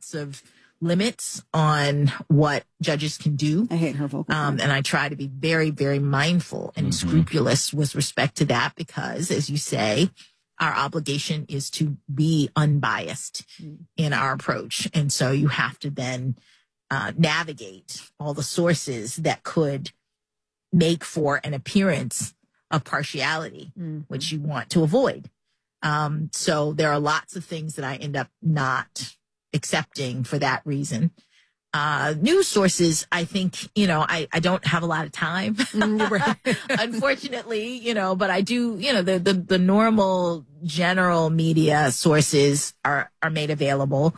lots of limits on what judges can do. I hate her vocal. And I try to be very, very mindful and scrupulous with respect to that because, as you say, our obligation is to be unbiased in our approach. And so you have to then navigate all the sources that could make for an appearance of partiality, which you want to avoid. So there are lots of things that I end up not accepting for that reason. News sources, I think, I don't have a lot of time, unfortunately, but I do, the normal general media sources are made available.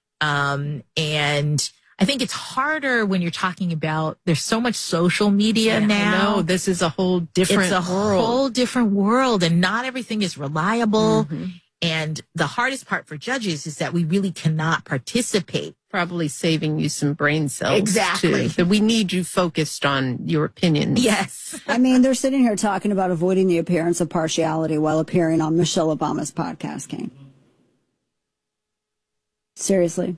And I think it's harder when you're talking about, there's so much social media now. No, this is a whole different world. It's a whole different world, and not everything is reliable. And the hardest part for judges is that we really cannot participate. Probably saving you some brain cells. Exactly. Too. That we need you focused on your opinions. Yes. I mean, they're sitting here talking about avoiding the appearance of partiality while appearing on Michelle Obama's podcast, Kane. Seriously.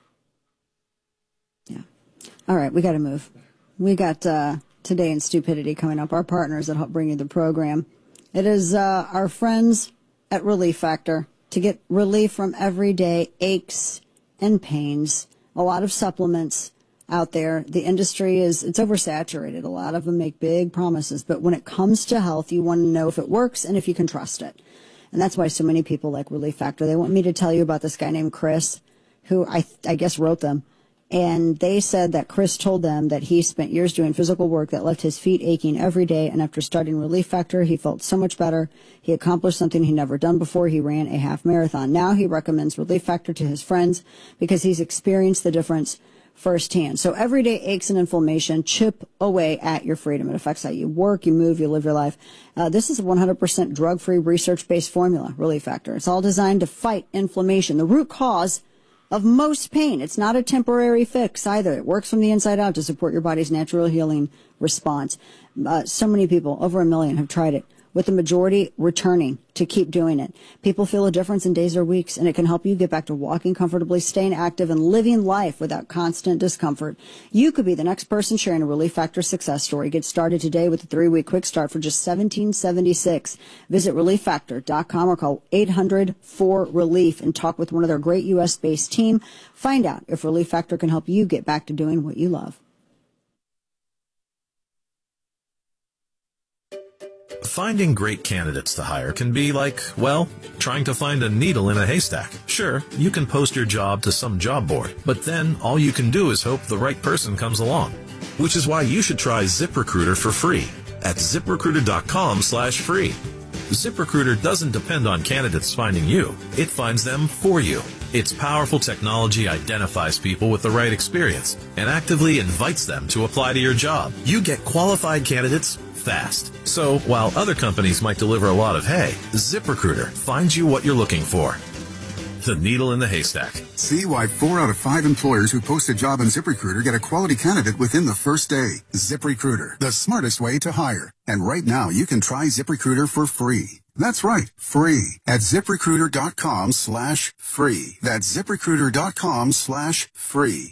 Yeah. All right, we got to move. We got Today in Stupidity coming up, our partners that help bring you the program. It is our friends at Relief Factor to get relief from everyday aches and pains. A lot of supplements out there. The industry it's oversaturated. A lot of them make big promises, but when it comes to health, you want to know if it works and if you can trust it. And that's why so many people like Relief Factor. They want me to tell you about this guy named Chris, who I guess wrote them. And they said that Chris told them that he spent years doing physical work that left his feet aching every day. And after starting Relief Factor, he felt so much better. He accomplished something he'd never done before. He ran a half marathon. Now he recommends Relief Factor to his friends because he's experienced the difference firsthand. So everyday aches and inflammation, chip away at your freedom. It affects how you work, you move, you live your life. This is a 100% drug-free, research-based formula, Relief Factor. It's all designed to fight inflammation, the root cause of most pain. It's not a temporary fix either. It works from the inside out to support your body's natural healing response. So many people, over 1 million, have tried it, with the majority returning to keep doing it. People feel a difference in days or weeks, and it can help you get back to walking comfortably, staying active, and living life without constant discomfort. You could be the next person sharing a Relief Factor success story. Get started today with a 3-week quick start for just $17.76. Visit ReliefFactor.com or call 800-4RELIEF and talk with one of their great U.S.-based team. Find out if Relief Factor can help you get back to doing what you love. Finding great candidates to hire can be like, well, trying to find a needle in a haystack. Sure, you can post your job to some job board, but then all you can do is hope the right person comes along. Which is why you should try ZipRecruiter for free at ZipRecruiter.com/free. ZipRecruiter doesn't depend on candidates finding you. It finds them for you. Its powerful technology identifies people with the right experience and actively invites them to apply to your job. You get qualified candidates fast. So while other companies might deliver a lot of hay, ZipRecruiter finds you what you're looking for. The needle in the haystack. See why 4 out of 5 employers who post a job on ZipRecruiter get a quality candidate within the first day. ZipRecruiter, the smartest way to hire. And right now, you can try ZipRecruiter for free. That's right, free at ZipRecruiter.com/free. That's ZipRecruiter.com/free.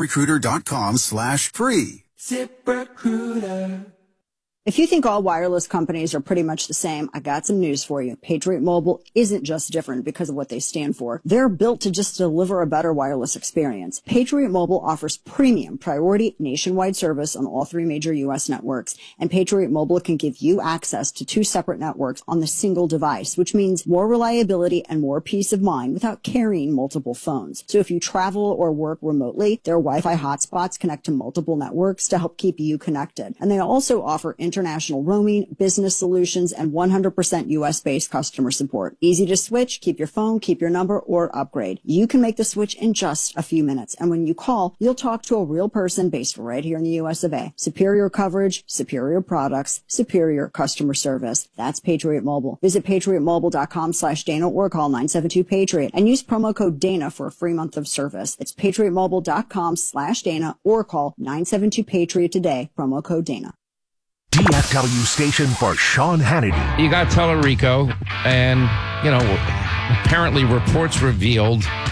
ZipRecruiter.com/free. ZipRecruiter. If you think all wireless companies are pretty much the same, I got some news for you. Patriot Mobile isn't just different because of what they stand for. They're built to just deliver a better wireless experience. Patriot Mobile offers premium priority nationwide service on all 3 major U.S. networks. And Patriot Mobile can give you access to 2 separate networks on the single device, which means more reliability and more peace of mind without carrying multiple phones. So if you travel or work remotely, their Wi-Fi hotspots connect to multiple networks to help keep you connected. And they also offer international roaming, business solutions, and 100% U.S.-based customer support. Easy to switch, keep your phone, keep your number, or upgrade. You can make the switch in just a few minutes. And when you call, you'll talk to a real person based right here in the U.S. of A. Superior coverage, superior products, superior customer service. That's Patriot Mobile. Visit patriotmobile.com/Dana or call 972-PATRIOT and use promo code Dana for a free month of service. It's patriotmobile.com/Dana or call 972-PATRIOT today, promo code Dana. DFW station for Sean Hannity. You got Tellerico, and, apparently reports revealed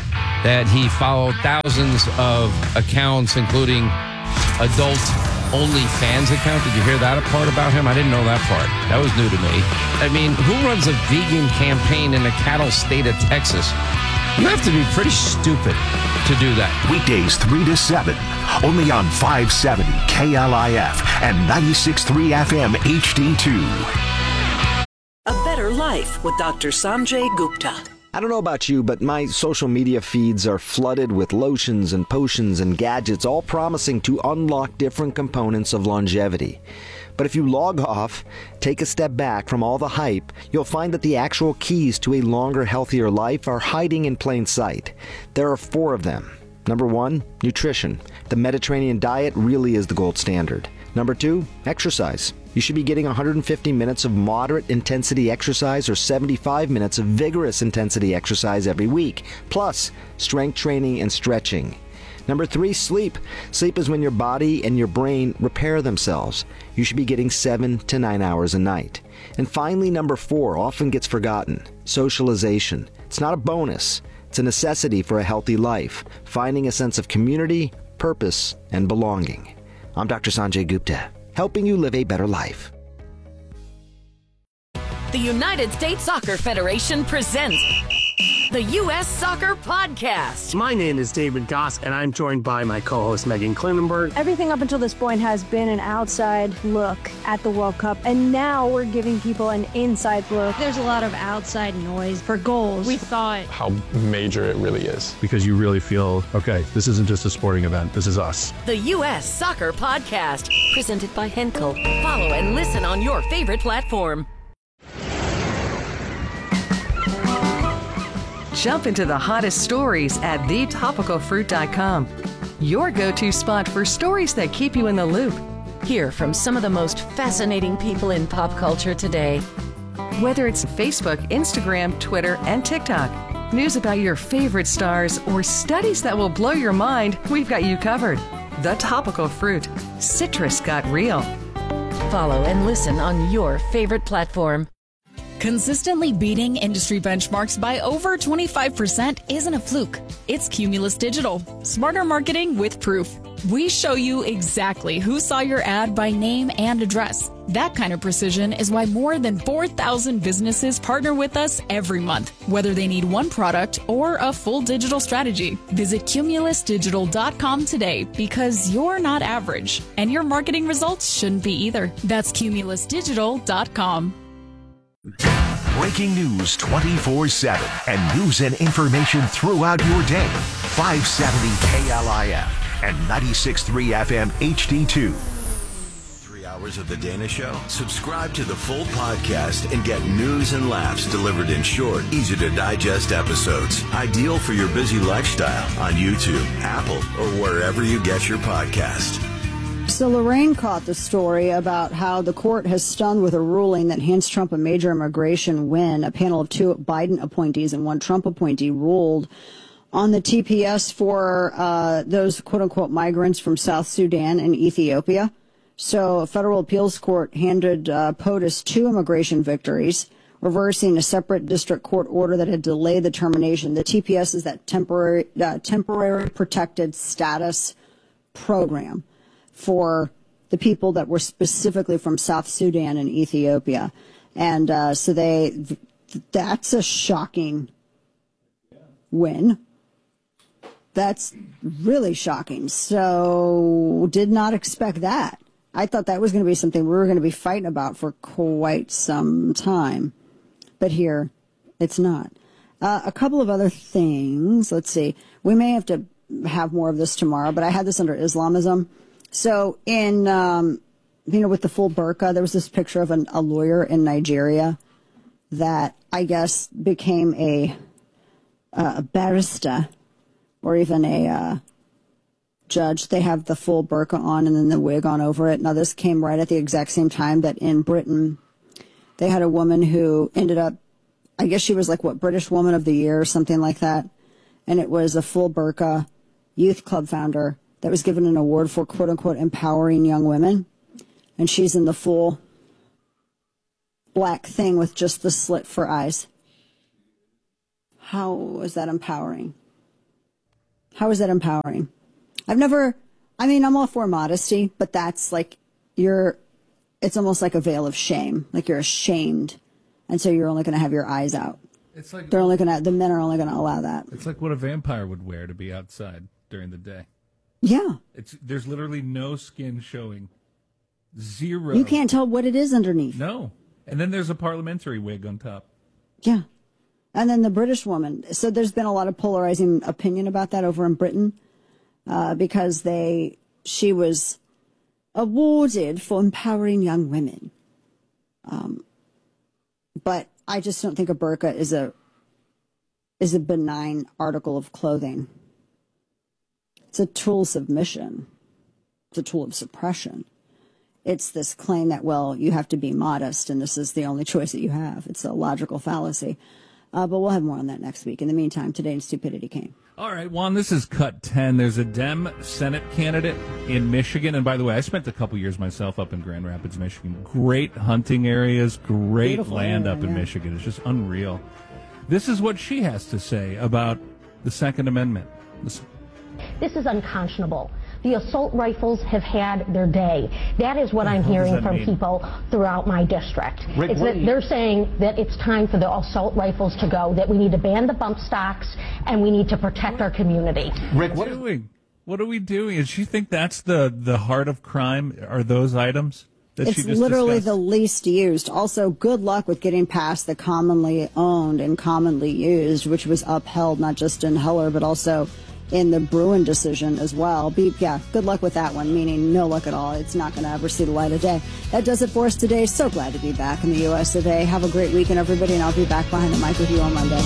that he followed thousands of accounts, including adult OnlyFans account. Did you hear that part about him? I didn't know that part. That was new to me. I mean, who runs a vegan campaign in the cattle state of Texas? You have to be pretty stupid to do that. Weekdays 3 to 7, only on 570 KLIF and 96.3 FM HD2. A Better Life with Dr. Sanjay Gupta. I don't know about you, but my social media feeds are flooded with lotions and potions and gadgets, all promising to unlock different components of longevity. But if you log off, take a step back from all the hype, you'll find that the actual keys to a longer, healthier life are hiding in plain sight. There are 4 of them. Number 1, nutrition. The Mediterranean diet really is the gold standard. Number 2, exercise. You should be getting 150 minutes of moderate intensity exercise or 75 minutes of vigorous intensity exercise every week, plus strength training and stretching. Number 3, sleep. Sleep is when your body and your brain repair themselves. You should be getting 7 to 9 hours a night. And finally, number 4 often gets forgotten. Socialization. It's not a bonus. It's a necessity for a healthy life. Finding a sense of community, purpose, and belonging. I'm Dr. Sanjay Gupta, helping you live a better life. The United States Soccer Federation presents the U.S. Soccer Podcast. My name is David Goss, and I'm joined by my co-host Megan Klinenberg. Everything up until this point has been an outside look at the World Cup, and now we're giving people an inside look. There's a lot of outside noise for goals. We thought how major it really is, because you really feel, okay, this isn't just a sporting event, this is us. The U.S. Soccer Podcast, presented by Henkel. Follow and listen on your favorite platform. Jump into the hottest stories at thetopicalfruit.com. Your go-to spot for stories that keep you in the loop. Hear from some of the most fascinating people in pop culture today. Whether it's Facebook, Instagram, Twitter, and TikTok, news about your favorite stars, or studies that will blow your mind, we've got you covered. The Topical Fruit. Citrus got real. Follow and listen on your favorite platform. Consistently beating industry benchmarks by over 25% isn't a fluke. It's Cumulus Digital. Smarter marketing with proof. We show you exactly who saw your ad by name and address. That kind of precision is why more than 4,000 businesses partner with us every month, whether they need one product or a full digital strategy. Visit cumulusdigital.com today, because you're not average, and your marketing results shouldn't be either. That's cumulusdigital.com. Breaking news 24/7 and news and information throughout your day. 570 KLIF and 96.3 FM HD2. 3 hours of The Dana Show? Subscribe to the full podcast and get news and laughs delivered in short, easy to digest episodes. Ideal for your busy lifestyle on YouTube, Apple, or wherever you get your podcast. So Lorraine caught the story about how the court has stunned with a ruling that hands Trump a major immigration win. A panel of 2 Biden appointees and 1 Trump appointee ruled on the TPS for those quote-unquote migrants from South Sudan and Ethiopia. So a federal appeals court handed POTUS 2 immigration victories, reversing a separate district court order that had delayed the termination. The TPS is that temporary protected status program for the people that were specifically from South Sudan and Ethiopia. And so that's a shocking win. That's really shocking. So did not expect that. I thought that was going to be something we were going to be fighting about for quite some time. But here, it's not. A couple of other things. Let's see. We may have to have more of this tomorrow, but I had this under Islamism. So in, with the full burqa, there was this picture of a lawyer in Nigeria that I guess became a barrister or even a judge. They have the full burqa on and then the wig on over it. Now, this came right at the exact same time that in Britain, they had a woman who ended up, I guess she was like, British Woman of the Year or something like that. And it was a full burqa youth club founder that was given an award for, quote unquote, empowering young women. And she's in the full black thing with just the slit for eyes. How is that empowering? How is that empowering? I'm all for modesty, but that's like it's almost like a veil of shame. Like you're ashamed. And so you're only going to have your eyes out. It's like the men are only going to allow that. It's like what a vampire would wear to be outside during the day. Yeah. There's literally no skin showing. Zero. You can't tell what it is underneath. No. And then there's a parliamentary wig on top. Yeah. And then the British woman. So there's been a lot of polarizing opinion about that over in Britain because she was awarded for empowering young women. But I just don't think a burqa is a benign article of clothing. It's a tool of submission. It's a tool of suppression. It's this claim that, well, you have to be modest and this is the only choice that you have. It's a logical fallacy. But we'll have more on that next week. In the meantime, Today in Stupidity came. All right, Juan, this is Cut 10. There's a Dem Senate candidate in Michigan. And by the way, I spent a couple years myself up in Grand Rapids, Michigan. Great hunting areas, great beautiful land area, up in Michigan. It's just unreal. This is what she has to say about the Second Amendment. This is unconscionable. The assault rifles have had their day. That is what I'm hearing from people throughout my district. Rick, they're saying that it's time for the assault rifles to go, that we need to ban the bump stocks, and we need to protect our community. Rick, what are we doing? What are we doing? Does she think that's the heart of crime? Are those items that it's she just literally discussed? The least used. Also, good luck with getting past the commonly owned and commonly used, which was upheld not just in Heller, but also in the Bruin decision as well. Good luck with that one, meaning no luck at all. It's not going to ever see the light of day. That does it for us today. So glad to be back in the U.S. of A. Have a great weekend, everybody, and I'll be back behind the mic with you on Monday.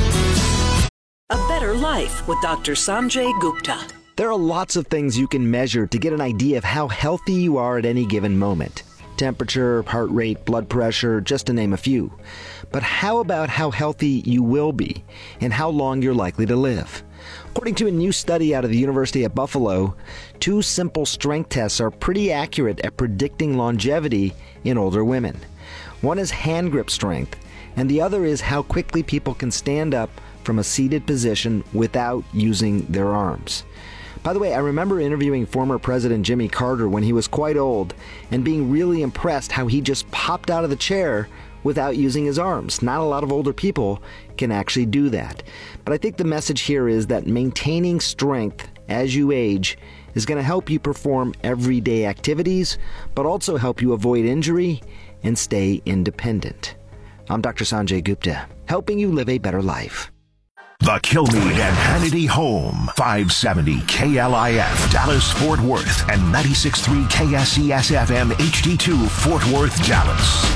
A Better Life with Dr. Sanjay Gupta. There are lots of things you can measure to get an idea of how healthy you are at any given moment. Temperature, heart rate, blood pressure, just to name a few. But how about how healthy you will be and how long you're likely to live? According to a new study out of the University at Buffalo, 2 simple strength tests are pretty accurate at predicting longevity in older women. One is hand grip strength, and the other is how quickly people can stand up from a seated position without using their arms. By the way, I remember interviewing former President Jimmy Carter when he was quite old and being really impressed how he just popped out of the chair without using his arms. Not a lot of older people can actually do that. But I think the message here is that maintaining strength as you age is going to help you perform everyday activities, but also help you avoid injury and stay independent. I'm Dr. Sanjay Gupta, helping you live a better life. The Kilmeade and Hannity Home, 570 KLIF, Dallas, Fort Worth, and 96.3 KSES FM HD2, Fort Worth, Dallas.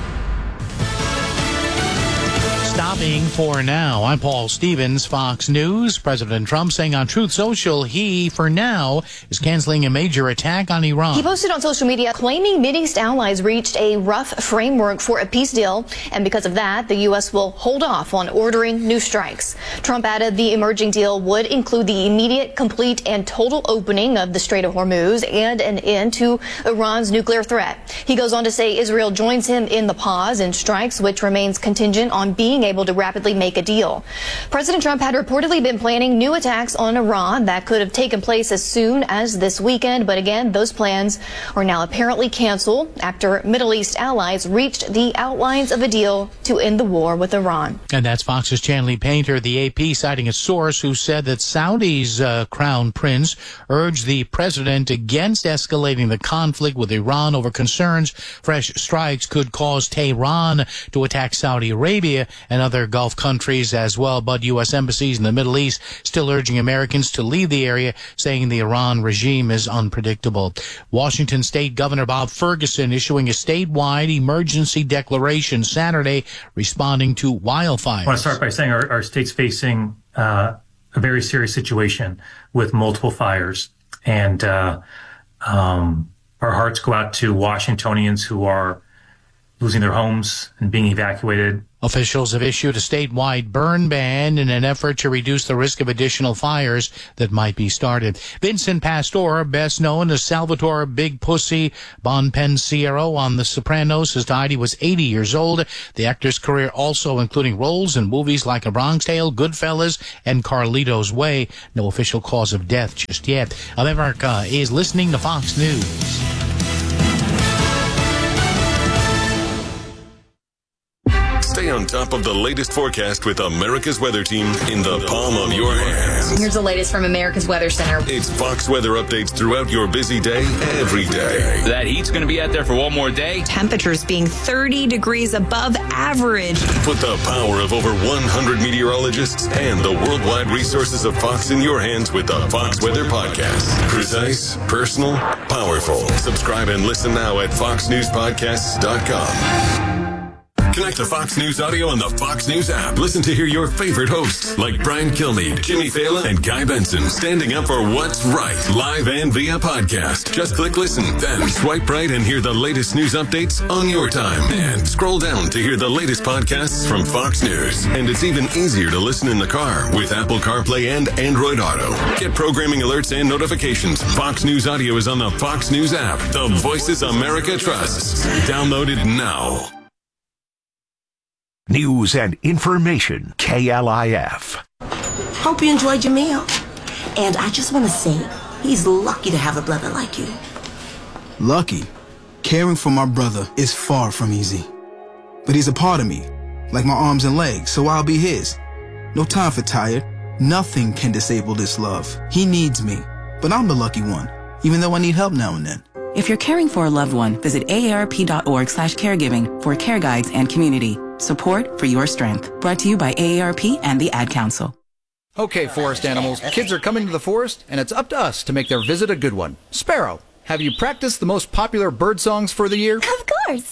Stopping for now. I'm Paul Stevens, Fox News. President Trump saying on Truth Social he, for now, is canceling a major attack on Iran. He posted on social media claiming Mideast allies reached a rough framework for a peace deal, and because of that, the U.S. will hold off on ordering new strikes. Trump added the emerging deal would include the immediate, complete, and total opening of the Strait of Hormuz and an end to Iran's nuclear threat. He goes on to say Israel joins him in the pause in strikes, which remains contingent on being able to rapidly make a deal. President Trump had reportedly been planning new attacks on Iran that could have taken place as soon as this weekend, but again, those plans are now apparently canceled after Middle East allies reached the outlines of a deal to end the war with Iran. And that's Fox's Chanley Painter, the AP, citing a source who said that Saudi's crown prince urged the president against escalating the conflict with Iran over concerns fresh strikes could cause Tehran to attack Saudi Arabia and other Gulf countries as well. But U.S. embassies in the Middle East still urging Americans to leave the area, saying the Iran regime is unpredictable. Washington State Governor Bob Ferguson issuing a statewide emergency declaration Saturday responding to wildfires. I want to start by saying our state's facing a very serious situation with multiple fires. And our hearts go out to Washingtonians who are losing their homes and being evacuated. Officials have issued a statewide burn ban in an effort to reduce the risk of additional fires that might be started. Vincent Pastore, best known as Salvatore Big Pussy Bonpensiero on The Sopranos, has died. He was 80 years old. The actor's career also including roles in movies like A Bronx Tale, Goodfellas, and Carlito's Way. No official cause of death just yet. America is listening to Fox News. Stay on top of the latest forecast with America's Weather Team in the palm of your hands. Here's the latest from America's Weather Center. It's Fox weather updates throughout your busy day, every day. That heat's going to be out there for one more day. Temperatures being 30 degrees above average. Put the power of over 100 meteorologists and the worldwide resources of Fox in your hands with the Fox Weather Podcast. Precise, personal, powerful. Subscribe and listen now at foxnewspodcasts.com. Connect to Fox News Audio on the Fox News app. Listen to hear your favorite hosts like Brian Kilmeade, Jimmy Fallon, and Guy Benson standing up for what's right, live and via podcast. Just click listen, then swipe right and hear the latest news updates on your time. And scroll down to hear the latest podcasts from Fox News. And it's even easier to listen in the car with Apple CarPlay and Android Auto. Get programming alerts and notifications. Fox News Audio is on the Fox News app. The voices America trusts. Download it now. News and information, KLIF. Hope you enjoyed your meal. And I just want to say, he's lucky to have a brother like you. Lucky? Caring for my brother is far from easy. But he's a part of me, like my arms and legs, so I'll be his. No time for tired. Nothing can disable this love. He needs me, but I'm the lucky one, even though I need help now and then. If you're caring for a loved one, visit aarp.org/caregiving for care guides and community. Support for your strength. Brought to you by AARP and the Ad Council. Okay, forest animals, kids are coming to the forest, and it's up to us to make their visit a good one. Sparrow, have you practiced the most popular bird songs for the year? Of course.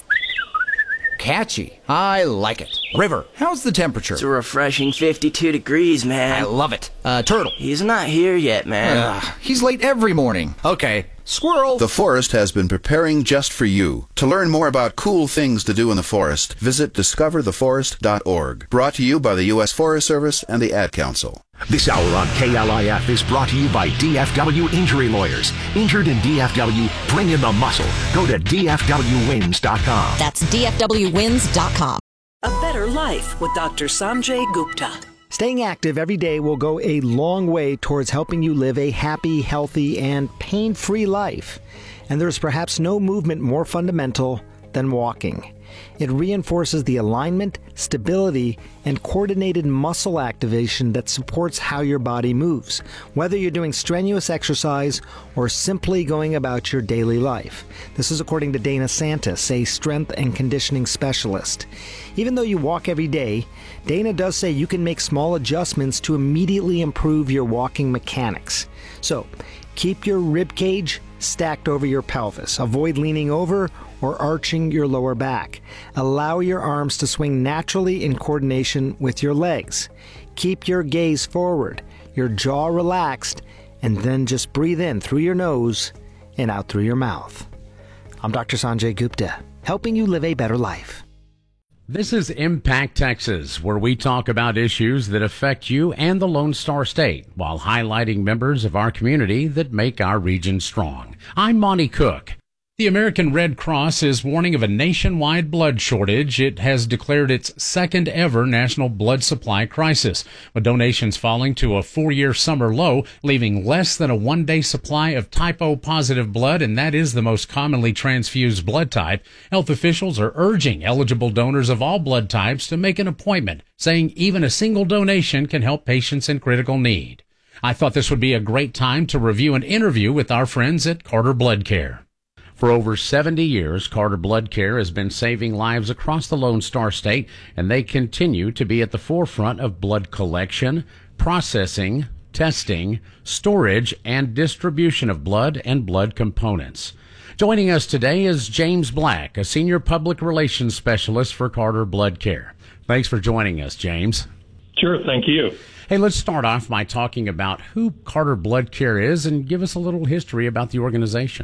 Catchy. I like it. River, how's the temperature? It's a refreshing 52 degrees, man. I love it. Turtle. He's not here yet, man. He's late every morning. Okay. Squirrel. The forest has been preparing just for you. To learn more about cool things to do in the forest, visit discovertheforest.org. Brought to you by the U.S. Forest Service and the Ad Council. This hour on KLIF is brought to you by DFW Injury Lawyers. Injured in DFW, bring in the muscle. Go to DFWWins.com. That's DFWWins.com. A better life with Dr. Sanjay Gupta. Staying active every day will go a long way towards helping you live a happy, healthy, and pain-free life. And there's perhaps no movement more fundamental than walking. It reinforces the alignment, stability, and coordinated muscle activation that supports how your body moves, whether you're doing strenuous exercise or simply going about your daily life. This is according to Dana Santis, a strength and conditioning specialist. Even though you walk every day, Dana does say you can make small adjustments to immediately improve your walking mechanics. So, keep your rib cage stacked over your pelvis. Avoid leaning over or arching your lower back. Allow your arms to swing naturally in coordination with your legs. Keep your gaze forward, your jaw relaxed, and then just breathe in through your nose and out through your mouth. I'm Dr. Sanjay Gupta, helping you live a better life. This is Impact Texas, where we talk about issues that affect you and the Lone Star State, while highlighting members of our community that make our region strong. I'm Monty Cook. The American Red Cross is warning of a nationwide blood shortage. It has declared its second ever national blood supply crisis, with donations falling to a 4-year summer low, leaving less than a 1-day supply of type O positive blood, and that is the most commonly transfused blood type. Health officials are urging eligible donors of all blood types to make an appointment, saying even a single donation can help patients in critical need. I thought this would be a great time to review an interview with our friends at Carter Blood Care. For over 70 years, Carter Blood Care has been saving lives across the Lone Star State, and they continue to be at the forefront of blood collection, processing, testing, storage, and distribution of blood and blood components. Joining us today is James Black, a senior public relations specialist for Carter Blood Care. Thanks for joining us, James. Sure, thank you. Hey, let's start off by talking about who Carter Blood Care is and give us a little history about the organization.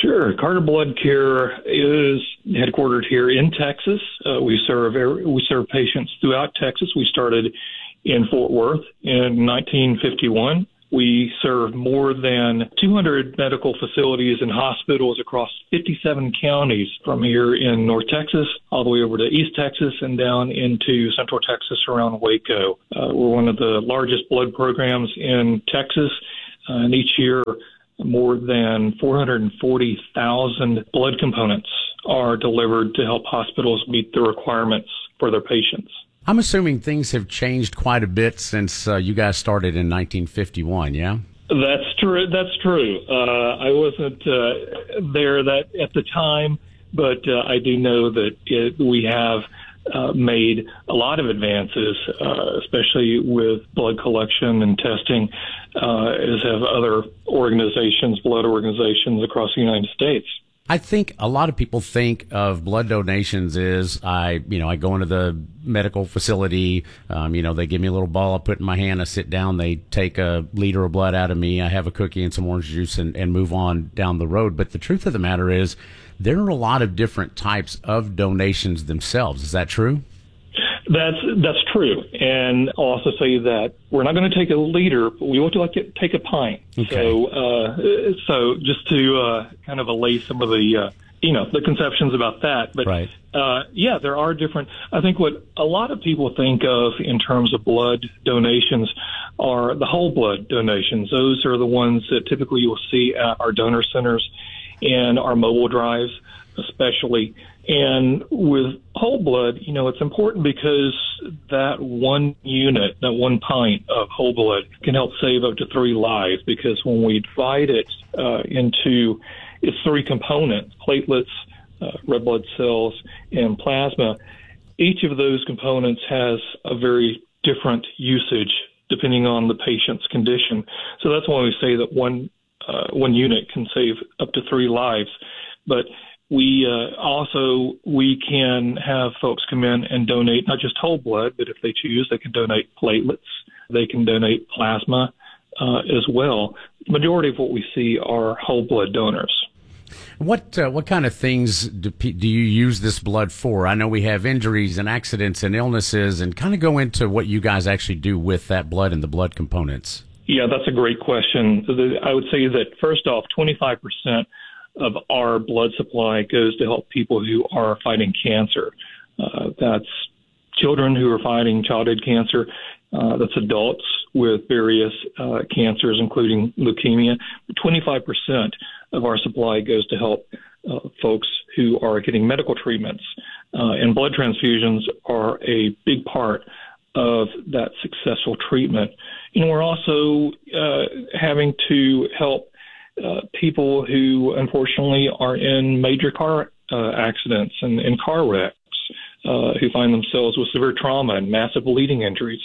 Sure. Carter Blood Care is headquartered here in Texas. We serve patients throughout Texas. We started in Fort Worth in 1951. We serve more than 200 medical facilities and hospitals across 57 counties from here in North Texas all the way over to East Texas and down into Central Texas around Waco. We're one of the largest blood programs in Texas, and each year more than 440,000 blood components are delivered to help hospitals meet the requirements for their patients. I'm assuming things have changed quite a bit since you guys started in 1951, yeah? That's true. I wasn't there at the time, but I do know that we have made a lot of advances, especially with blood collection and testing, as have other organizations, blood organizations across the United States. I think a lot of people think of blood donations as I go into the medical facility, they give me a little ball I put in my hand, I sit down, they take a liter of blood out of me, I have a cookie and some orange juice and move on down the road. But the truth of the matter is there are a lot of different types of donations themselves. Is that true? That's true. And I'll also say that we're not going to take a liter, but we will take a pint. Okay. So just to kind of allay some of the conceptions about that. But right. There are different. I think what a lot of people think of in terms of blood donations are the whole blood donations. Those are the ones that typically you'll see at our donor centers and our mobile drives, especially. And with whole blood, it's important because that one unit, that one pint of whole blood can help save up to 3 lives, because when we divide it into its 3 components, platelets, red blood cells, and plasma, each of those components has a very different usage depending on the patient's condition. So that's why we say that one unit can save up to 3 lives. But we can have folks come in and donate not just whole blood, but if they choose, they can donate platelets, they can donate plasma as well. The majority of what we see are whole blood donors. What kind of things do you use this blood for? I know we have injuries and accidents and illnesses, and kind of go into what you guys actually do with that blood and the blood components. Yeah, that's a great question. I would say that first off, 25% of our blood supply goes to help people who are fighting cancer. That's children who are fighting childhood cancer. That's adults with various cancers, including leukemia. 25% of our supply goes to help folks who are getting medical treatments. And blood transfusions are a big part of that successful treatment. We're also having to help people who unfortunately are in major car accidents and car wrecks, who find themselves with severe trauma and massive bleeding injuries.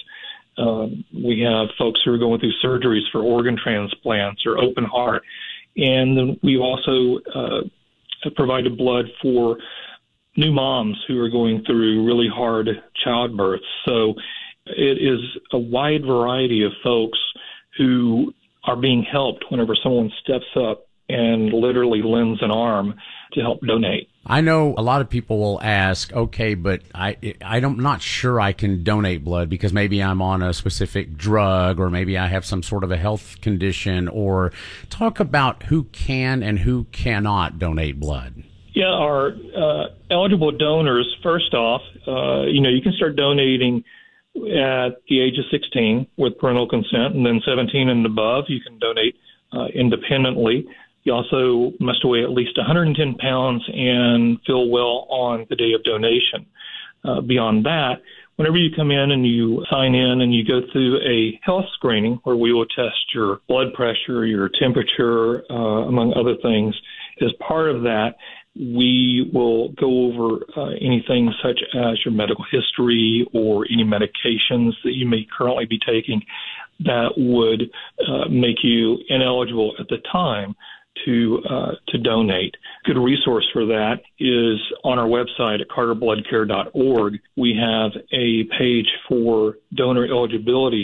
We have folks who are going through surgeries for organ transplants or open heart. And then we also provided blood for new moms who are going through really hard childbirth. So it is a wide variety of folks who are being helped whenever someone steps up and literally lends an arm to help donate. I know a lot of people will ask, okay, but I'm not sure I can donate blood because maybe I'm on a specific drug, or maybe I have some sort of a health condition. Or talk about who can and who cannot donate blood. Yeah, our eligible donors, first off, you can start donating at the age of 16 with parental consent, and then 17 and above, you can donate independently. You also must weigh at least 110 pounds and feel well on the day of donation. Beyond that, whenever you come in and you sign in and you go through a health screening where we will test your blood pressure, your temperature, among other things, as part of that, we will go over anything such as your medical history or any medications that you may currently be taking that would make you ineligible at the time to donate. Good resource for that is on our website at carterbloodcare.org. We have a page for donor eligibility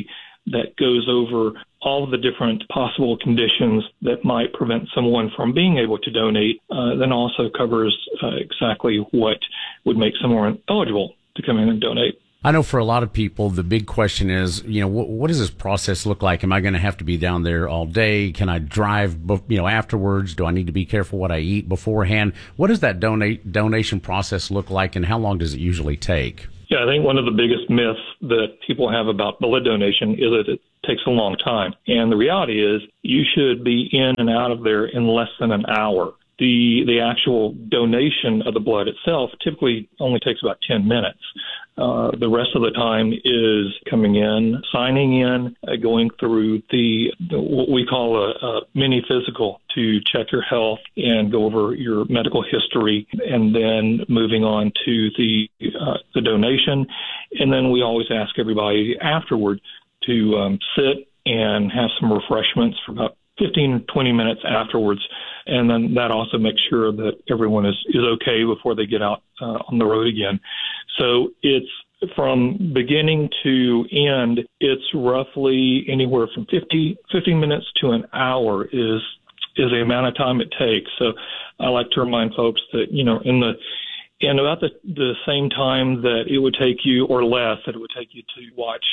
that goes over all of the different possible conditions that might prevent someone from being able to donate, then also covers exactly what would make someone eligible to come in and donate. I know for a lot of people, the big question is, what does this process look like? Am I going to have to be down there all day? Can I drive, afterwards? Do I need to be careful what I eat beforehand? What does that donation process look like, and how long does it usually take? Yeah, I think one of the biggest myths that people have about blood donation is that it takes a long time. And the reality is you should be in and out of there in less than an hour. The actual donation of the blood itself typically only takes about 10 minutes. The rest of the time is coming in, signing in, going through what we call a mini physical to check your health and go over your medical history, and then moving on to the donation. And then we always ask everybody afterward to sit and have some refreshments for about 15, 20 minutes afterwards. And then that also makes sure that everyone is okay before they get out on the road again. So it's from beginning to end, it's roughly anywhere from 15 minutes to an hour is the amount of time it takes. So I like to remind folks that, in about the same time that it would take you, or less, that it would take you to watch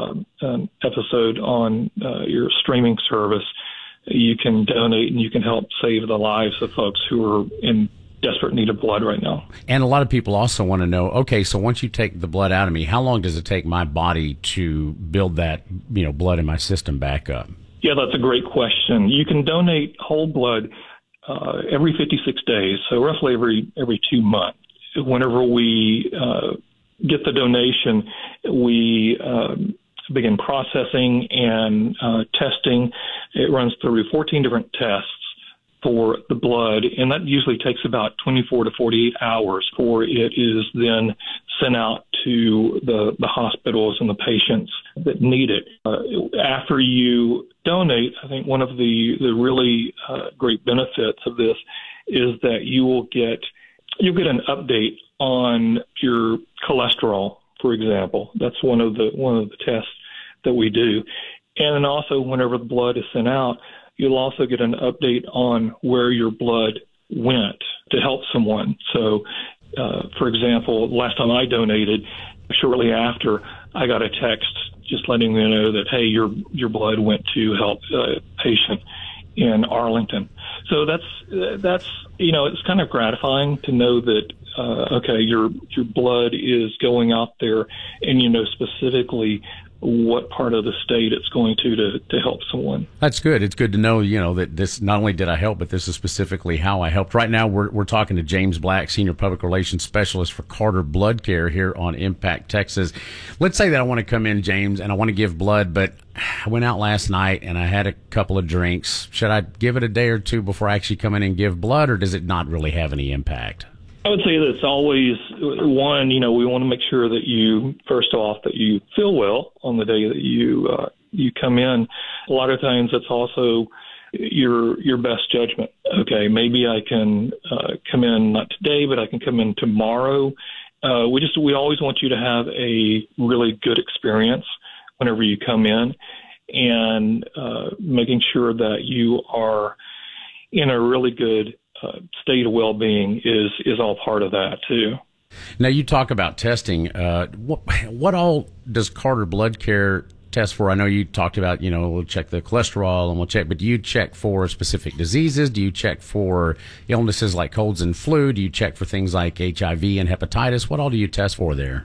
an episode on your streaming service, you can donate and you can help save the lives of folks who are in desperate need of blood right now. And a lot of people also want to know, okay, so once you take the blood out of me, how long does it take my body to build that, blood in my system back up? Yeah, that's a great question. You can donate whole blood every 56 days, so roughly every 2 months. Whenever we get the donation, we begin processing and testing. It runs through 14 different tests for the blood, and that usually takes about 24 to 48 hours before it is then sent out to the hospitals and the patients that need it. After you donate, I think one of the really great benefits of this is that you'll get an update on your cholesterol, for example. That's one of the tests that we do. And then also, whenever the blood is sent out, you'll also get an update on where your blood went to help someone. So, for example, last time I donated, shortly after, I got a text just letting me know that, hey, your blood went to help a patient in Arlington. So that's it's kind of gratifying to know that your blood is going out there, and you know specifically what part of the state it's going to help someone. That's good. It's good to know, that this, not only did I help, but this is specifically how I helped. Right now, we're talking to James Black, Senior Public Relations Specialist for Carter Blood Care here on Impact Texas. Let's say that I want to come in, James, and I want to give blood, but I went out last night and I had a couple of drinks. Should I give it a day or two before I actually come in and give blood, or does it not really have any impact? I would say that it's always one, we want to make sure that you feel well on the day that you come in. A lot of times it's also your best judgment. Okay, maybe I can come in not today, but I can come in tomorrow. We always want you to have a really good experience whenever you come in, and making sure that you are in a really good state of well-being is all part of that too. Now, you talk about testing. What all does Carter Blood Care test for? I know you talked about, we'll check the cholesterol and we'll check, but do you check for specific diseases? Do you check for illnesses like colds and flu? Do you check for things like HIV and hepatitis? What all do you test for there?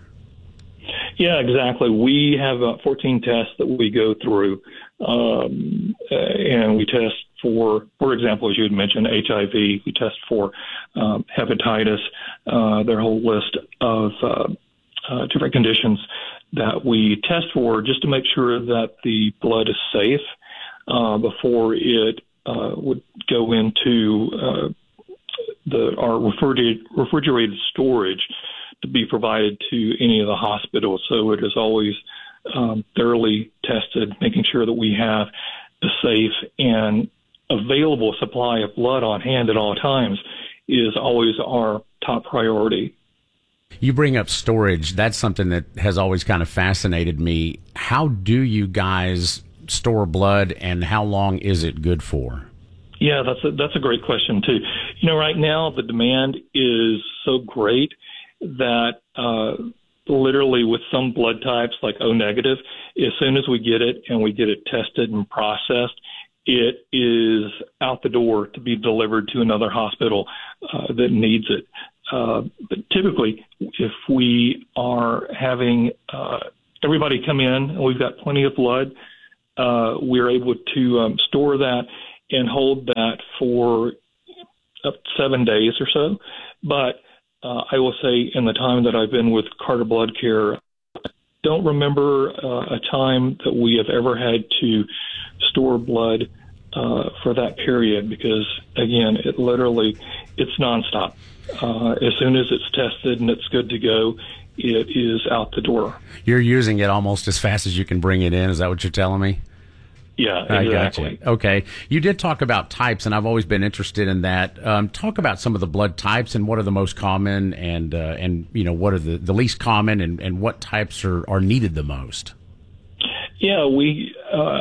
Yeah, exactly. We have 14 tests that we go through, and we test for example, as you had mentioned, HIV. We test for hepatitis. There are a whole list of different conditions that we test for, just to make sure that the blood is safe before it would go into our refrigerated storage to be provided to any of the hospitals. So it is always thoroughly tested, making sure that we have a safe and available supply of blood on hand at all times is always our top priority. You bring up storage. That's something that has always kind of fascinated me. How do you guys store blood, and how long is it good for? Yeah, that's a great question too. Right now the demand is so great that literally with some blood types like O negative, as soon as we get it and we get it tested and processed, it is out the door to be delivered to another hospital that needs it. But typically, if we are having everybody come in and we've got plenty of blood, we're able to store that and hold that for up to 7 days or so. But I will say in the time that I've been with Carter Blood Care, I don't remember a time that we have ever had to store blood for that period because, again, it's nonstop. As soon as it's tested and it's good to go, it is out the door. You're using it almost as fast as you can bring it in. Is that what you're telling me? Yeah, exactly. I got you. Okay. You did talk about types, and I've always been interested in that. Talk about some of the blood types and what are the most common and what are the least common and what types are needed the most. Yeah, we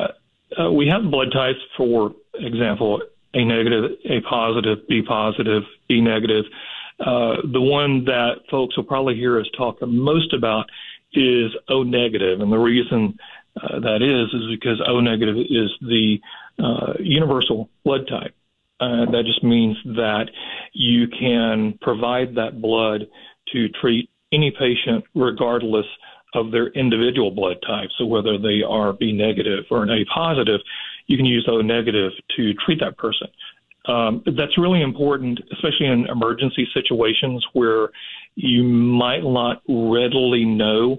have blood types, for example, A negative, A positive, B positive, B negative. The one that folks will probably hear us talk most about is O negative, and the reason that is because O negative is the universal blood type. That just means that you can provide that blood to treat any patient regardless of their individual blood type. So whether they are B negative or an A positive, you can use O negative to treat that person. That's really important, especially in emergency situations where you might not readily know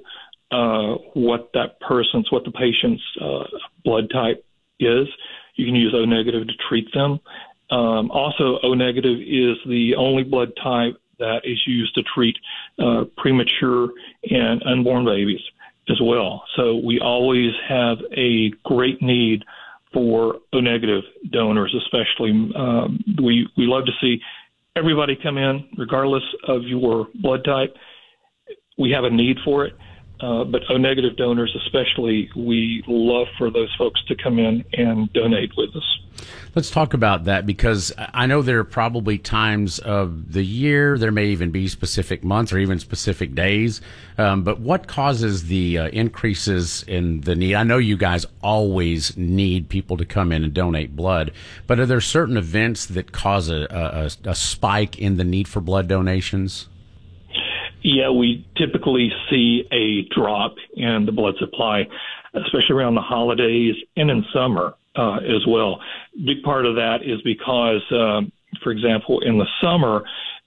what the patient's blood type is. You can use O negative to treat them. Also, O negative is the only blood type that is used to treat premature and unborn babies as well. So we always have a great need for O negative donors, especially. We love to see everybody come in, regardless of your blood type. We have a need for it. But O negative donors especially, we love for those folks to come in and donate with us. Let's talk about that, because I know there are probably times of the year, there may even be specific months or even specific days, but what causes the increases in the need? I know you guys always need people to come in and donate blood, but are there certain events that cause a spike in the need for blood donations? Yeah, we typically see a drop in the blood supply, especially around the holidays and in summer as well. Big part of that is because, for example, in the summer,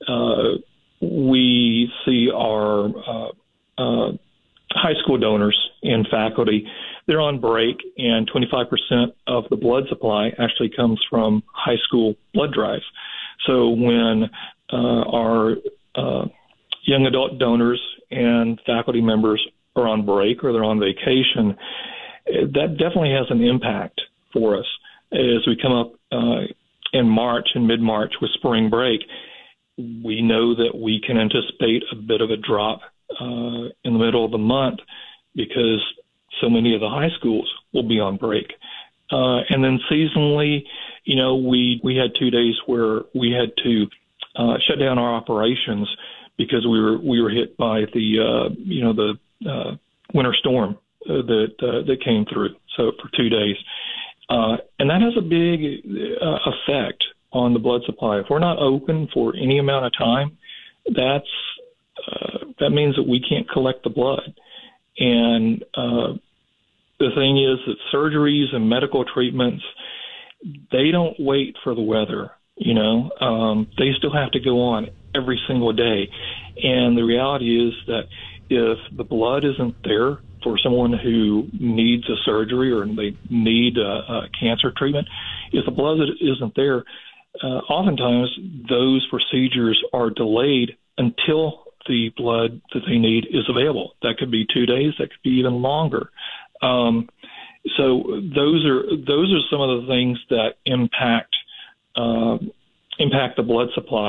we see our high school donors and faculty, they're on break, and 25% of the blood supply actually comes from high school blood drives. So when our young adult donors and faculty members are on break or they're on vacation, that definitely has an impact for us. As we come up in March and mid-March with spring break, we know that we can anticipate a bit of a drop in the middle of the month because so many of the high schools will be on break. And then seasonally, we had 2 days where we had to shut down our operations because we were hit by the winter storm that came through. So for 2 days, and that has a big effect on the blood supply. If we're not open for any amount of time, that means that we can't collect the blood. And the thing is that surgeries and medical treatments, they don't wait for the weather. They still have to go on every single day. And the reality is that if the blood isn't there for someone who needs a surgery or they need a cancer treatment, if the blood isn't there, oftentimes those procedures are delayed until the blood that they need is available. That could be 2 days, that could be even longer. So those are some of the things that impact the blood supply.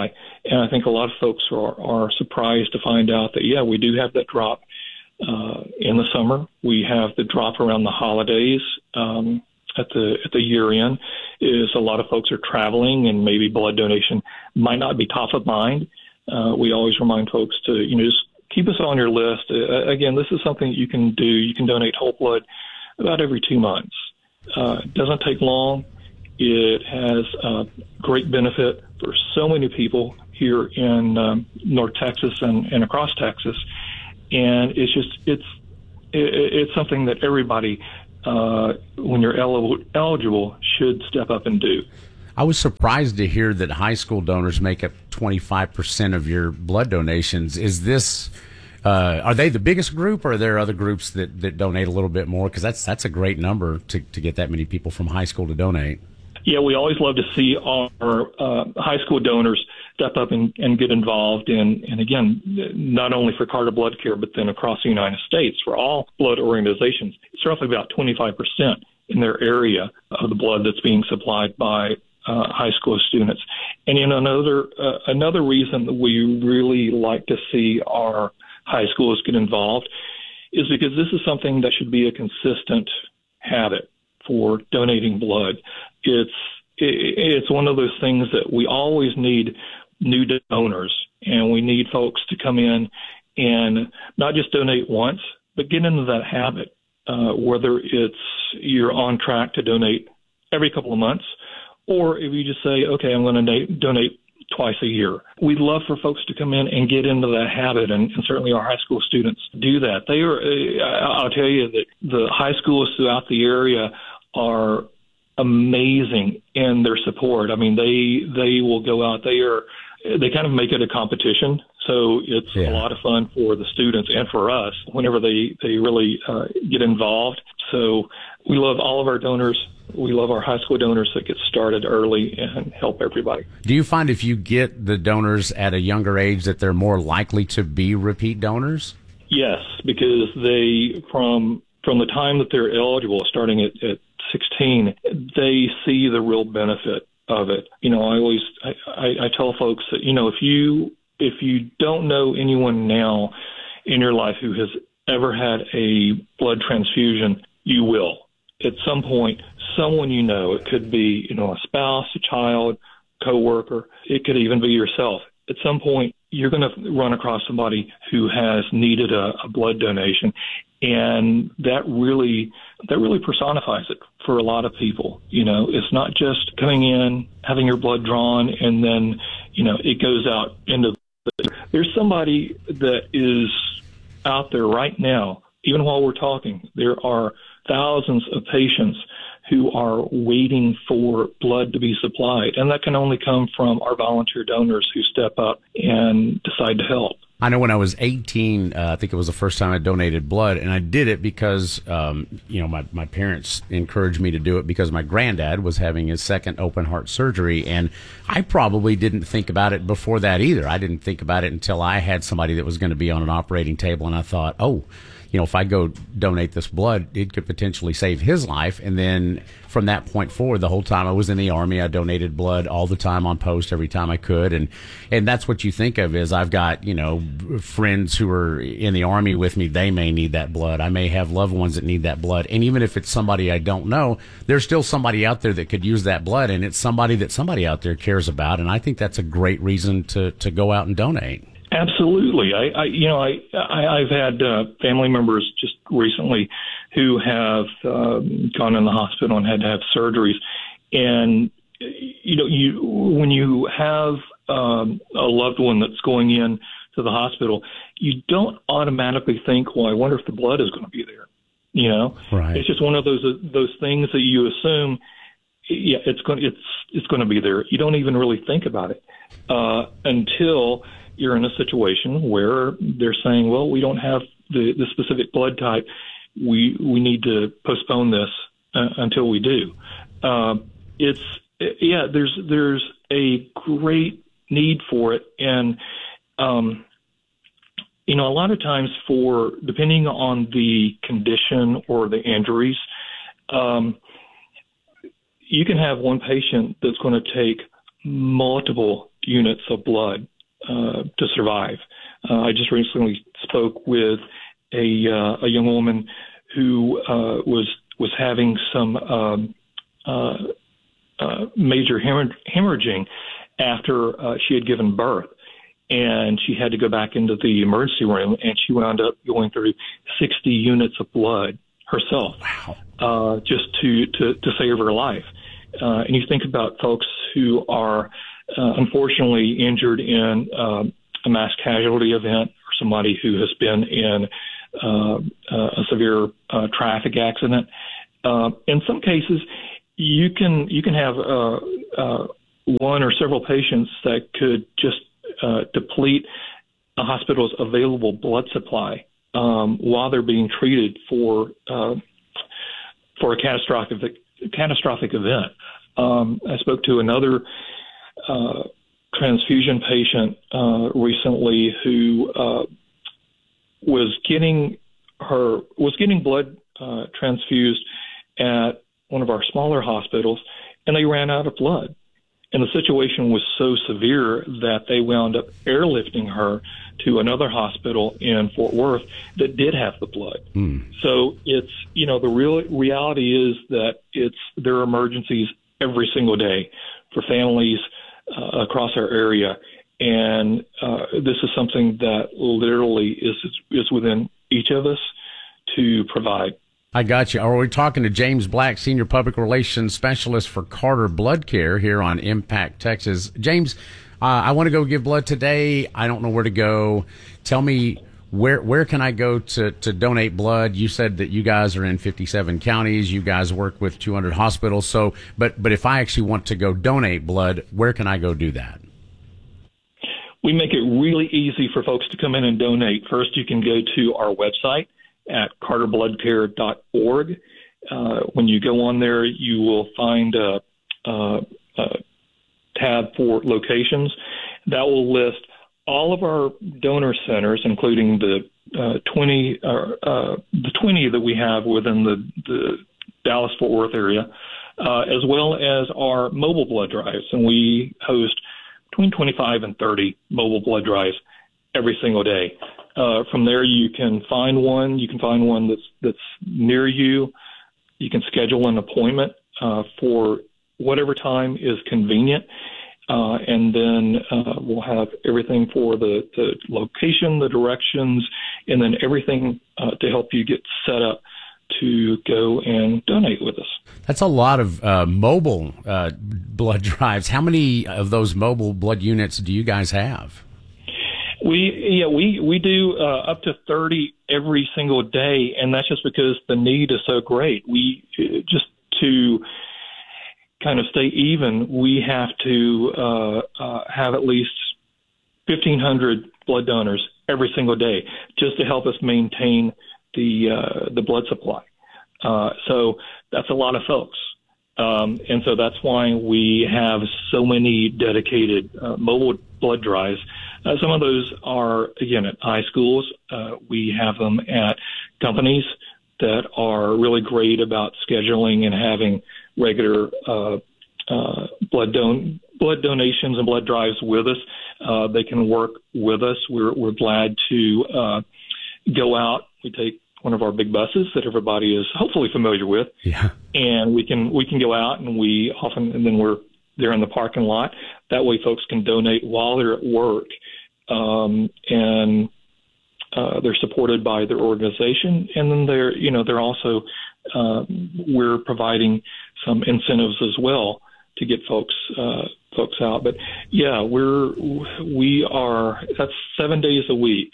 And I think a lot of folks are surprised to find out that, yeah, we do have that drop in the summer. We have the drop around the holidays at the year end. Is a lot of folks are traveling and maybe blood donation might not be top of mind. We always remind folks to, just keep us on your list. Again, this is something that you can do. You can donate whole blood about every 2 months. It doesn't take long. It has great benefit for so many people here in North Texas and across Texas. And it's something that everybody, when you're eligible, should step up and do. I was surprised to hear that high school donors make up 25% of your blood donations. Is this, are they the biggest group, or are there other groups that donate a little bit more? Because that's a great number to get that many people from high school to donate. Yeah, we always love to see our high school donors step up and get involved in, and again, not only for Carter Blood Care, but then across the United States for all blood organizations. It's roughly about 25% in their area of the blood that's being supplied by high school students. And another reason that we really like to see our high schools get involved is because this is something that should be a consistent habit for donating blood. It's one of those things that we always need new donors, and we need folks to come in and not just donate once, but get into that habit, whether it's you're on track to donate every couple of months, or if you just say, okay, I'm going to donate twice a year. We'd love for folks to come in and get into that habit, and certainly our high school students do that. I'll tell you that the high schools throughout the area are amazing in their support. I mean, they will go out. They kind of make it a competition. So it's a lot of fun for the students and for us whenever they really get involved. So we love all of our donors. We love our high school donors that get started early and help everybody. Do you find if you get the donors at a younger age that they're more likely to be repeat donors? Yes, because they, from the time that they're eligible, starting at 16, they see the real benefit of it. I tell folks that, if you don't know anyone now in your life who has ever had a blood transfusion, you will. At some point, someone it could be, a spouse, a child, coworker, it could even be yourself. At some point, you're going to run across somebody who has needed a blood donation, and that really personifies it for a lot of people. It's not just coming in, having your blood drawn, and then, it goes out into there's somebody that is out there right now, even while we're talking. There are thousands of patients who are waiting for blood to be supplied, and that can only come from our volunteer donors who step up and decide to help. I know when I was 18, I think it was the first time I donated blood, and I did it because, my parents encouraged me to do it because my granddad was having his second open heart surgery, and I probably didn't think about it before that either. I didn't think about it until I had somebody that was going to be on an operating table, and I thought, if I go donate this blood, it could potentially save his life. And then from that point forward, the whole time I was in the Army, I donated blood all the time on post every time I could. And that's what you think of is I've got, friends who are in the Army with me. They may need that blood. I may have loved ones that need that blood. And even if it's somebody I don't know, there's still somebody out there that could use that blood. And it's somebody that somebody out there cares about. And I think that's a great reason to go out and donate. Absolutely. I've had family members just recently who have gone in the hospital and had to have surgeries. And, when you have a loved one that's going in to the hospital, you don't automatically think, well, I wonder if the blood is going to be there. Right. It's just one of those things that you assume, it's going to be there. You don't even really think about it until you're in a situation where they're saying, well, we don't have the specific blood type. We need to postpone this until we do. There's a great need for it. And, a lot of times depending on the condition or the injuries, you can have one patient that's going to take multiple units of blood. to survive. I just recently spoke with a young woman who was having some major hemorrhaging after she had given birth, and she had to go back into the emergency room, and she wound up going through 60 units of blood herself. Wow. Just to save her life. And you think about folks who are unfortunately injured in a mass casualty event, or somebody who has been in a severe traffic accident. In some cases, you can have one or several patients that could just deplete a hospital's available blood supply while they're being treated for a catastrophic event. I spoke to another transfusion patient recently who was getting blood transfused at one of our smaller hospitals, and they ran out of blood. And the situation was so severe that they wound up airlifting her to another hospital in Fort Worth that did have the blood. So it's, the real reality is that there are emergencies every single day for families across our area. And this is something that literally is within each of us to provide. I got you. Are we talking to James Black, Senior Public Relations Specialist for Carter Blood Care here on Impact Texas? James, I want to go give blood today. I don't know where to go. Tell me, where can I go to donate blood? You said that you guys are in 57 counties. You guys work with 200 hospitals. So, but if I actually want to go donate blood, where can I go do that? We make it really easy for folks to come in and donate. First, you can go to our website at carterbloodcare.org. When you go on there, you will find a tab for locations that will list all of our donor centers, including the 20 that we have within the Dallas-Fort Worth area, as well as our mobile blood drives. And we host between 25 and 30 mobile blood drives every single day. From there, you can find one. You can find one that's near you. You can schedule an appointment for whatever time is convenient, and then we'll have everything for the location, the directions, and then everything to help you get set up to go and donate with us. That's a lot of mobile blood drives. How many of those mobile blood units do you guys have? We do up to 30 every single day, and that's just because the need is so great. We just to kind of stay even, we have to have at least 1,500 blood donors every single day just to help us maintain the blood supply. So that's a lot of folks. And so that's why we have so many dedicated mobile blood drives. Some of those are, again, at high schools. We have them at companies that are really great about scheduling and having regular blood donations and blood drives with us. They can work with us. We're glad to go out. We take one of our big buses that everybody is hopefully familiar with. Yeah. And we can go out, and then we're there in the parking lot. That way folks can donate while they're at work. And they're supported by their organization. And then they're also, we're providing some incentives as well to get folks out. But yeah, we are, that's 7 days a week,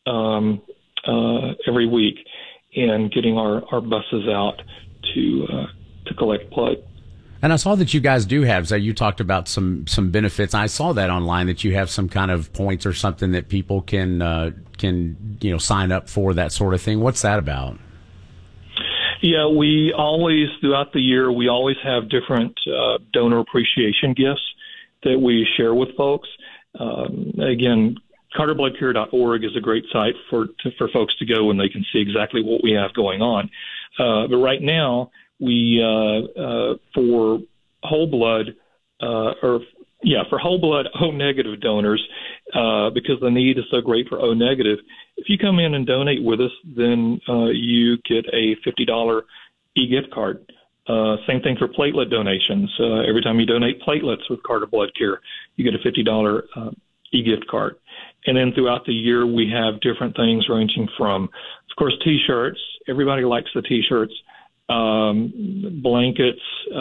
every week, and getting our buses out to collect blood. And I saw that you guys do have, so you talked about some benefits. I saw that online, that you have some kind of points or something that people can sign up for, that sort of thing. What's that about? Yeah, we always, throughout the year, we always have different donor appreciation gifts that we share with folks. Again, CarterBloodCare.org is a great site for folks to go, and they can see exactly what we have going on. But right now, we for whole blood, or For whole blood O negative donors, because the need is so great for O negative, if you come in and donate with us, then you get a $50 e-gift card. Same thing for platelet donations. Every time you donate platelets with Carter Blood Care, you get a $50 e-gift card. And then throughout the year, we have different things ranging from, of course, T-shirts. Everybody likes the T-shirts, blankets.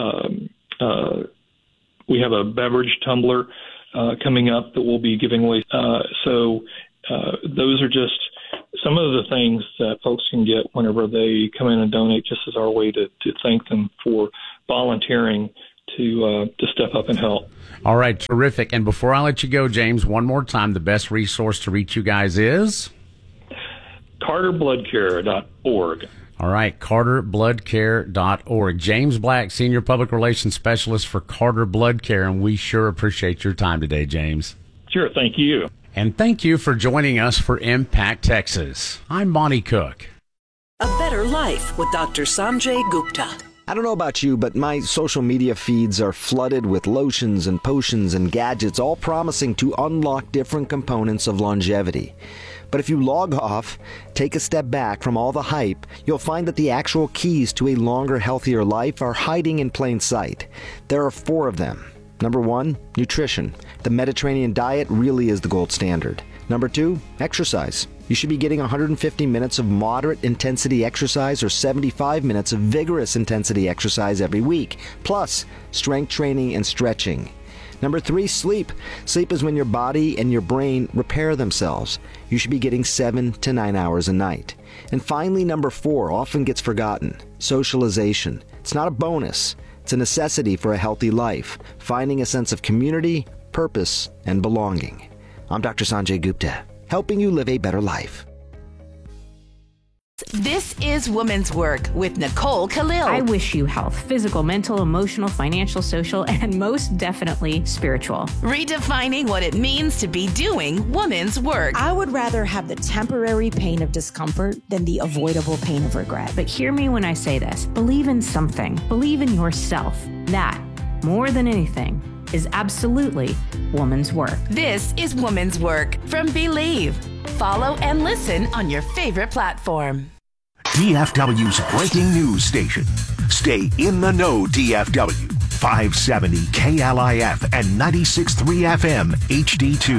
We have a beverage tumbler coming up that we'll be giving away. So those are just some of the things that folks can get whenever they come in and donate, just as our way to thank them for volunteering to step up and help. All right, terrific. And before I let you go, James, one more time, the best resource to reach you guys is? CarterBloodCare.org. All right, CarterBloodCare.org. James Black, Senior Public Relations Specialist for Carter Blood Care, and we sure appreciate your time today, James. Sure, thank you. And thank you for joining us for Impact Texas. I'm Monty Cook. A better life with Dr. Sanjay Gupta. I don't know about you, but my social media feeds are flooded with lotions and potions and gadgets, all promising to unlock different components of longevity. But if you log off, take a step back from all the hype, you'll find that the actual keys to a longer, healthier life are hiding in plain sight. There are 4 of them. Number 1, nutrition. The Mediterranean diet really is the gold standard. Number 2, exercise. You should be getting 150 minutes of moderate intensity exercise or 75 minutes of vigorous intensity exercise every week, plus strength training and stretching. Number 3, sleep. Sleep is when your body and your brain repair themselves. You should be getting 7 to 9 hours a night. And finally, number 4 often gets forgotten. Socialization. It's not a bonus. It's a necessity for a healthy life. Finding a sense of community, purpose, and belonging. I'm Dr. Sanjay Gupta, helping you live a better life. This is Women's Work with Nicole Khalil. I wish you health, physical, mental, emotional, financial, social, and most definitely spiritual. Redefining what it means to be doing women's work. I would rather have the temporary pain of discomfort than the avoidable pain of regret. But hear me when I say this. Believe in something. Believe in yourself. That, more than anything, is absolutely woman's work. This is Woman's Work from Believe. Follow and listen on your favorite platform. DFW's breaking news station. Stay in the know, DFW. 570 KLIF and 96.3 FM HD2.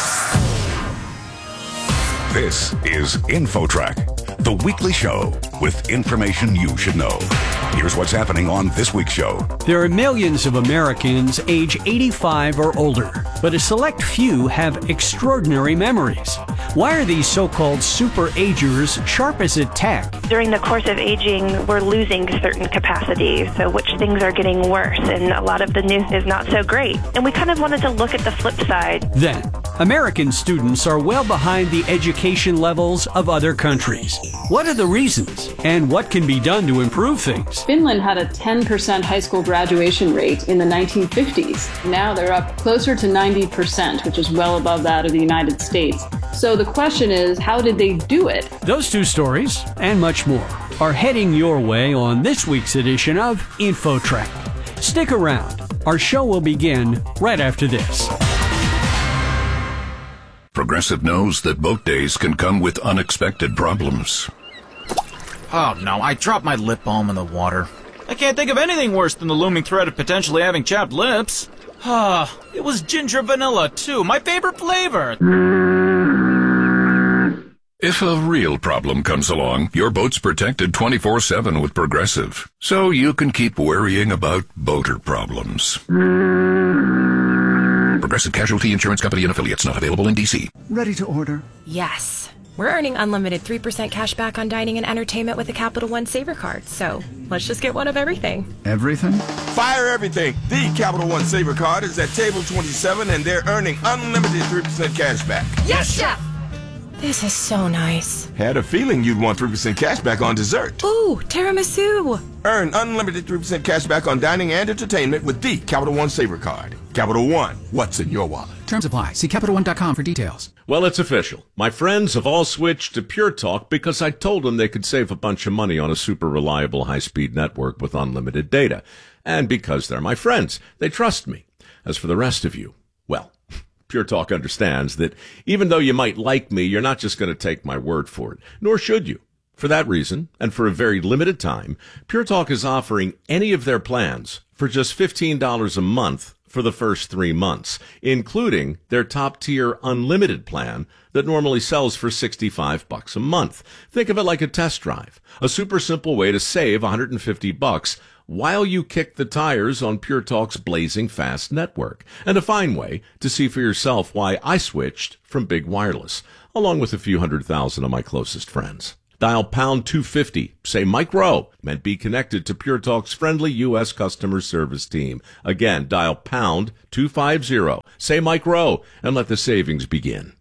This is InfoTrack, the weekly show with information you should know. Here's what's happening on this week's show. There are millions of Americans age 85 or older, but a select few have extraordinary memories. Why are these so-called super-agers sharp as a tack? During the course of aging, we're losing certain capacities, so which things are getting worse, and a lot of the news is not so great. And we kind of wanted to look at the flip side. Then, American students are well behind the education levels of other countries. What are the reasons, and what can be done to improve things? Finland had a 10% high school graduation rate in the 1950s. Now they're up closer to 90%, which is well above that of the United States. So the question is, how did they do it? Those 2 stories, and much more, are heading your way on this week's edition of InfoTrack. Stick around. Our show will begin right after this. Progressive knows that boat days can come with unexpected problems. Oh no, I dropped my lip balm in the water. I can't think of anything worse than the looming threat of potentially having chapped lips. Ah, it was ginger vanilla too, my favorite flavor. If a real problem comes along, your boat's protected 24/7 with Progressive, so you can keep worrying about boater problems. Progressive Casualty Insurance Company and Affiliates, not available in D.C. Ready to order? Yes. We're earning unlimited 3% cash back on dining and entertainment with a Capital One Saver card, so let's just get one of everything. Everything? Fire everything! The Capital One Saver card is at table 27 and they're earning unlimited 3% cash back. Yes, Chef! This is so nice. Had a feeling you'd want 3% cash back on dessert. Ooh, tiramisu! Earn unlimited 3% cash back on dining and entertainment with the Capital One Saver card. Capital One, what's in your wallet? Terms apply. See CapitalOne.com for details. Well, it's official. My friends have all switched to Pure Talk because I told them they could save a bunch of money on a super reliable high-speed network with unlimited data. And because they're my friends, they trust me. As for the rest of you, well, Pure Talk understands that even though you might like me, you're not just going to take my word for it, nor should you. For that reason, and for a very limited time, Pure Talk is offering any of their plans for just $15 a month for the first 3 months, including their top-tier unlimited plan that normally sells for $65 a month. Think of it like a test drive, a super simple way to save $150 while you kick the tires on Pure Talk's blazing fast network, and a fine way to see for yourself why I switched from big wireless, along with a few 100,000 of my closest friends. Dial pound 250, say Mike Rowe, and be connected to Pure Talk's friendly U.S. customer service team. Again, dial pound 250, say Mike Rowe, and let the savings begin.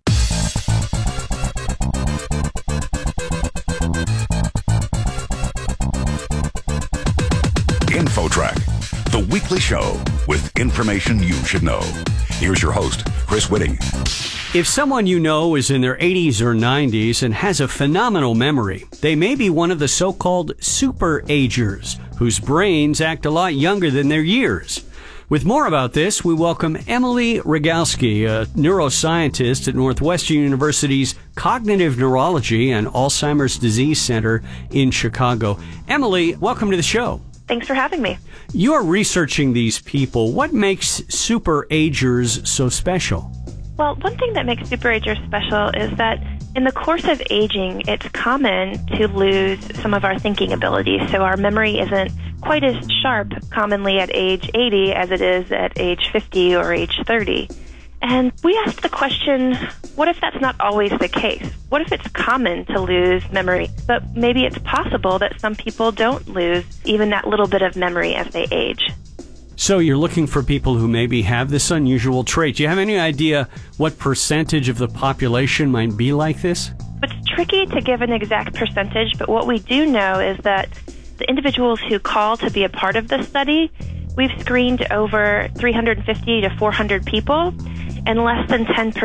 InfoTrack, the weekly show with information you should know. Here's your host, Chris Whitting. If someone you know is in their 80s or 90s and has a phenomenal memory, they may be one of the so-called super-agers, whose brains act a lot younger than their years. With more about this, we welcome Emily Rogalski, a neuroscientist at Northwestern University's Cognitive Neurology and Alzheimer's Disease Center in Chicago. Emily, welcome to the show. Thanks for having me. You're researching these people. What makes super-agers so special? Well, one thing that makes superagers special is that in the course of aging, it's common to lose some of our thinking abilities. So our memory isn't quite as sharp commonly at age 80 as it is at age 50 or age 30. And we asked the question, what if that's not always the case? What if it's common to lose memory, but maybe it's possible that some people don't lose even that little bit of memory as they age? So you're looking for people who maybe have this unusual trait. Do you have any idea what percentage of the population might be like this? It's tricky to give an exact percentage, but what we do know is that the individuals who call to be a part of the study, we've screened over 350 to 400 people, and less than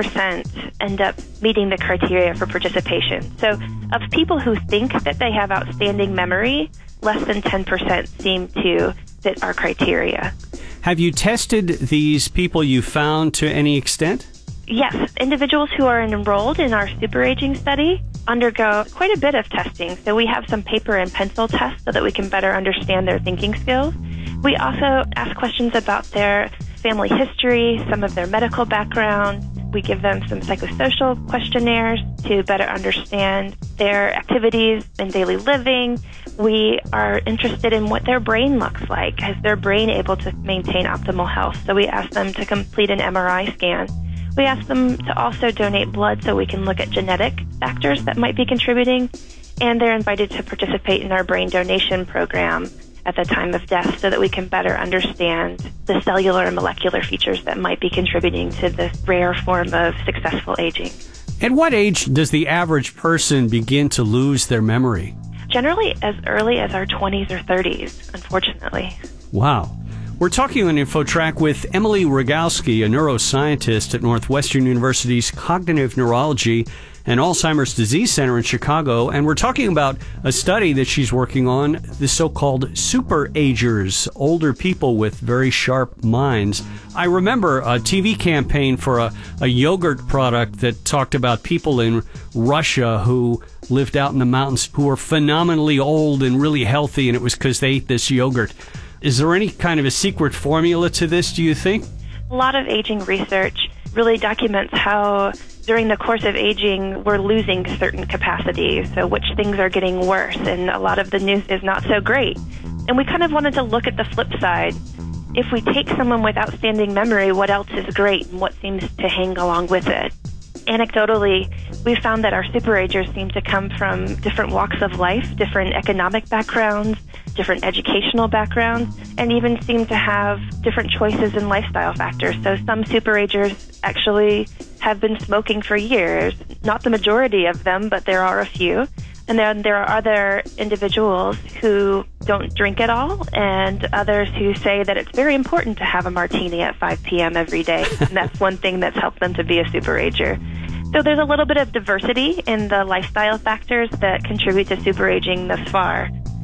10% end up meeting the criteria for participation. So of people who think that they have outstanding memory, less than 10% seem to fit our criteria. Have you tested these people you found to any extent? Yes. Individuals who are enrolled in our superaging study undergo quite a bit of testing. So we have some paper and pencil tests so that we can better understand their thinking skills. We also ask questions about their family history, some of their medical background. We give them some psychosocial questionnaires to better understand their activities in daily living. We are interested in what their brain looks like. Is their brain able to maintain optimal health? So we ask them to complete an MRI scan. We ask them to also donate blood so we can look at genetic factors that might be contributing. And they're invited to participate in our brain donation program at the time of death so that we can better understand the cellular and molecular features that might be contributing to this rare form of successful aging. At what age does the average person begin to lose their memory? Generally as early as our 20s or 30s, unfortunately. Wow. We're talking on InfoTrack with Emily Rogalski, a neuroscientist at Northwestern University's Cognitive Neurology and Alzheimer's Disease Center in Chicago, and we're talking about a study that she's working on, the so-called superagers, older people with very sharp minds. I remember a TV campaign for a yogurt product that talked about people in Russia who lived out in the mountains who were phenomenally old and really healthy, and it was because they ate this yogurt. Is there any kind of a secret formula to this, do you think? A lot of aging research really documents how during the course of aging, we're losing certain capacities, so which things are getting worse, and a lot of the news is not so great. And we kind of wanted to look at the flip side. If we take someone with outstanding memory, what else is great and what seems to hang along with it? Anecdotally, we found that our superagers seem to come from different walks of life, different economic backgrounds, different educational backgrounds, and even seem to have different choices in lifestyle factors. So some superagers actually have been smoking for years. Not the majority of them, but there are a few. And then there are other individuals who don't drink at all, and others who say that it's very important to have a martini at 5 p.m. every day. And that's one thing that's helped them to be a superager. So there's a little bit of diversity in the lifestyle factors that contribute to superaging thus far.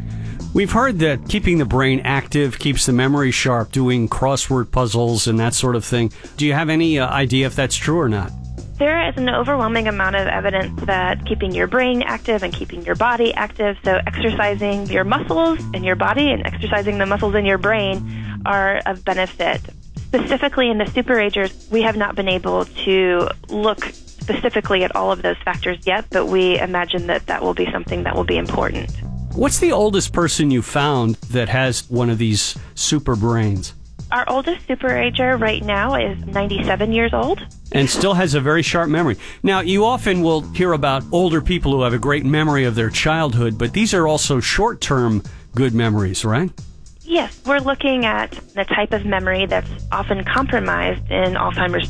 We've heard that keeping the brain active keeps the memory sharp, doing crossword puzzles and that sort of thing. Do you have any idea if that's true or not? There is an overwhelming amount of evidence that keeping your brain active and keeping your body active, so exercising your muscles in your body and exercising the muscles in your brain, are of benefit. Specifically in the superagers, we have not been able to look specifically at all of those factors yet, but we imagine that that will be something that will be important. What's the oldest person you found that has one of these super brains? Our oldest superager right now is 97 years old. And still has a very sharp memory. Now, you often will hear about older people who have a great memory of their childhood, but these are also short-term good memories, right? Yes, we're looking at the type of memory that's often compromised in Alzheimer's